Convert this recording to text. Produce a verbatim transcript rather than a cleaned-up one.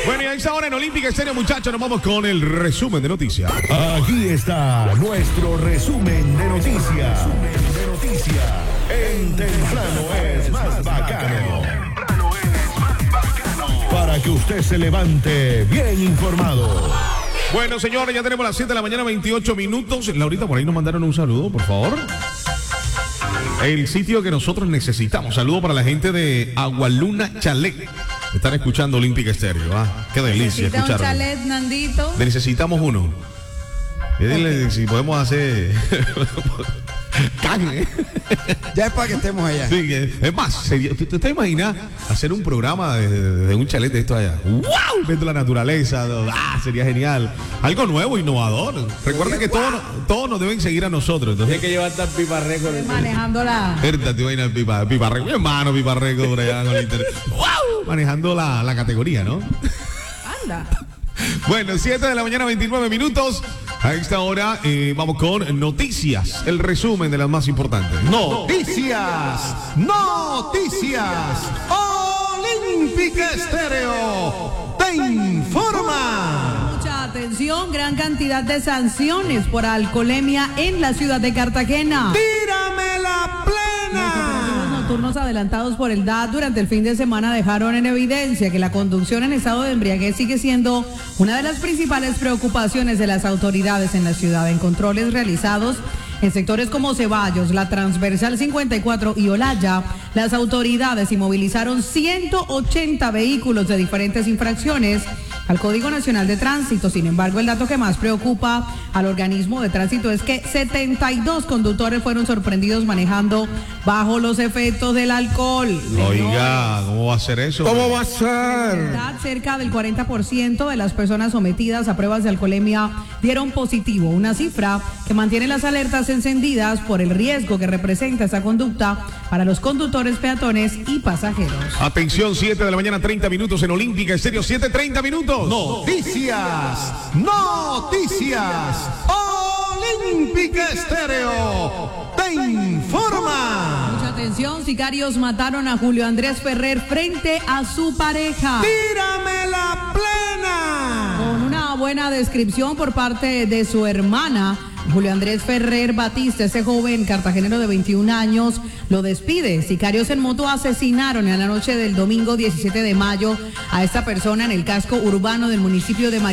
Bueno, y a esta hora en Olímpica Estéreo, muchachos, nos vamos con el resumen de noticias. Aquí está nuestro resumen de noticias. Resumen de noticias. En Temprano es más bacano. Temprano es más bacano. Para que usted se levante bien informado. Bueno, señores, ya tenemos las siete de la mañana, veintiocho minutos. Laurita, por ahí nos mandaron un saludo, por favor. El sitio que nosotros necesitamos. Saludo para la gente de Agualuna Chalet. Están escuchando Olímpica Estéreo. Ah, qué delicia escuchar. Un chalet, Nandito. Necesitamos uno. Y dile okay. Si podemos hacer carne. Ya es para que estemos allá. Sí, es más, sería, ¿te, te imaginas hacer un programa de, de, de un chalet de esto allá? ¡Wow! Viendo la naturaleza. ¡Ah! Sería genial. Algo nuevo, innovador. Recuerda que todos, todos nos deben seguir a nosotros. Entonces, hay que llevar tan piparreco. Manejándola. Verdad, te imaginas pipa, piparreco. Mi hermano piparreco por allá con el internet. ¡Wow! Manejando la, la categoría, ¿no? Anda. Bueno, siete de la mañana, veintinueve minutos. A esta hora eh, vamos con noticias, el resumen de las más importantes. Noticias, noticias. Olímpica Estéreo te informa. Mucha atención, gran cantidad de sanciones por alcoholemia en la ciudad de Cartagena. ¡Tírame la plena! Nocturnos adelantados por el D A T durante el fin de semana dejaron en evidencia que la conducción en estado de embriaguez sigue siendo una de las principales preocupaciones de las autoridades en la ciudad. En controles realizados en sectores como Ceballos, la Transversal cincuenta y cuatro y Olaya, las autoridades inmovilizaron ciento ochenta vehículos de diferentes infracciones al Código Nacional de Tránsito. Sin embargo, el dato que más preocupa al organismo de tránsito es que setenta y dos conductores fueron sorprendidos manejando bajo los efectos del alcohol. Oiga, ¿cómo va a ser eso? ¿Cómo va a ser? Cerca del cuarenta por ciento de las personas sometidas a pruebas de alcoholemia dieron positivo, una cifra que mantiene las alertas encendidas por el riesgo que representa esa conducta para los conductores, peatones y pasajeros. Atención, siete de la mañana, treinta minutos en Olímpica Estéreo, siete treinta minutos. Noticias, noticias. Olímpica Estéreo te informa. Mucha atención, sicarios mataron a Julio Andrés Ferrer frente a su pareja. ¡Tírame la plena! Con una buena descripción por parte de su hermana, Julio Andrés Ferrer Batista, ese joven cartagenero de veintiún años, lo despide. Sicarios en moto asesinaron en la noche del domingo diecisiete de mayo a esta persona en el casco urbano del municipio de María.